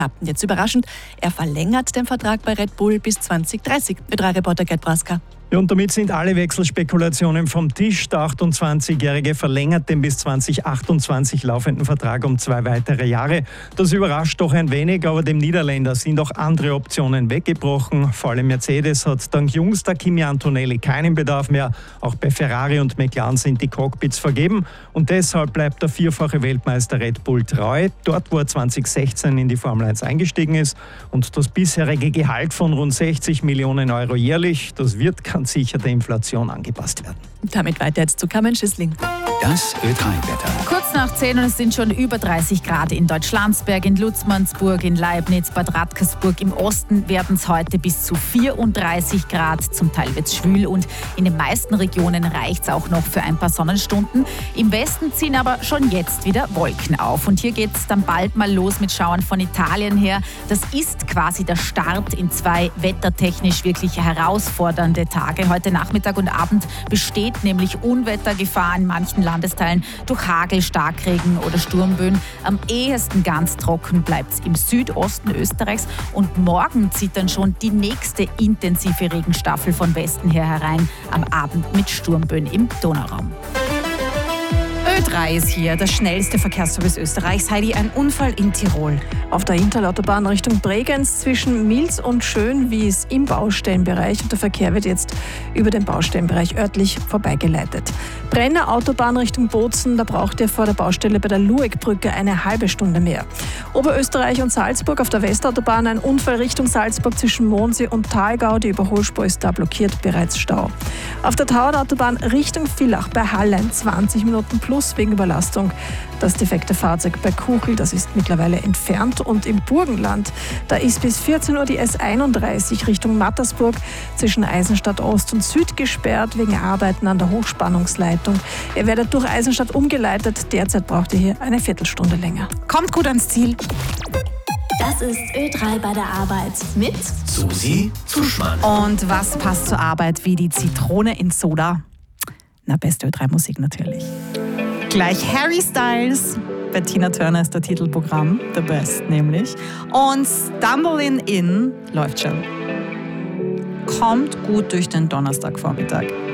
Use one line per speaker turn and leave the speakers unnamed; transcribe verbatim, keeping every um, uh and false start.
Jetzt überraschend, er verlängert den Vertrag bei Red Bull bis zwanzig dreißig. Ö drei Reporter Gerd Braska.
Ja, und damit sind alle Wechselspekulationen vom Tisch. Der achtundzwanzigjährige verlängert den bis zwanzig achtundzwanzig laufenden Vertrag um zwei weitere Jahre. Das überrascht doch ein wenig, aber dem Niederländer sind auch andere Optionen weggebrochen. Vor allem Mercedes hat dank jüngster Kimi Antonelli keinen Bedarf mehr. Auch bei Ferrari und McLaren sind die Cockpits vergeben. Und deshalb bleibt der vierfache Weltmeister Red Bull treu. Dort, wo er zwanzig sechzehn in die Formel eins eingestiegen ist. Und das bisherige Gehalt von rund sechzig Millionen Euro jährlich, das wird ganz sicher der Inflation angepasst werden.
Damit weiter jetzt zu Carmen Schissling.
Das Ö drei Wetter.
Kurz nach zehn und es sind schon über dreißig Grad in Deutschlandsberg, in Lutzmannsburg, in Leibniz, Bad Radkersburg. Im Osten werden es heute bis zu vierunddreißig Grad. Zum Teil wird es schwül und in den meisten Regionen reicht es auch noch für ein paar Sonnenstunden. Im Westen ziehen aber schon jetzt wieder Wolken auf. Und hier geht es dann bald mal los mit Schauern von Italien her. Das ist quasi der Start in zwei wettertechnisch wirklich herausfordernde Tage. Heute Nachmittag und Abend besteht nämlich Unwettergefahr in manchen Landesteilen durch Hagel, Starkregen oder Sturmböen. Am ehesten ganz trocken bleibt es im Südosten Österreichs und morgen zieht dann schon die nächste intensive Regenstaffel von Westen her herein, am Abend mit Sturmböen im Donauraum.
Ö drei ist hier, das schnellste Verkehrsservice Österreichs. Heidi, ein Unfall in Tirol.
Auf der Interlautobahn Richtung Bregenz zwischen Mils und Schönwies im Baustellenbereich. Und der Verkehr wird jetzt über den Baustellenbereich örtlich vorbeigeleitet. Brenner Autobahn Richtung Bozen, da braucht ihr vor der Baustelle bei der Lueckbrücke eine halbe Stunde mehr. Oberösterreich und Salzburg auf der Westautobahn ein Unfall Richtung Salzburg zwischen Mondsee und Thalgau. Die Überholspur ist da blockiert, bereits Stau. Auf der Tauernautobahn Richtung Villach bei Hallein zwanzig Minuten plus wegen Überlastung. Das defekte Fahrzeug bei Kuchel, das ist mittlerweile entfernt. Und im Burgenland, da ist bis vierzehn Uhr die S einunddreißig Richtung Mattersburg zwischen Eisenstadt Ost und Süd gesperrt wegen Arbeiten an der Hochspannungsleitung. Ihr werdet durch Eisenstadt umgeleitet. Derzeit braucht ihr hier eine Viertelstunde länger.
Kommt gut ans Ziel.
Das ist Ö drei bei der Arbeit mit
Susi Zuschmann.
Und was passt zur Arbeit wie die Zitrone in Soda? Na, beste Ö drei Musik natürlich. Gleich Harry Styles. Bei Tina Turner ist der Titelprogramm, The Best nämlich. Und Stumbling In läuft schon. Kommt gut durch den Donnerstagvormittag.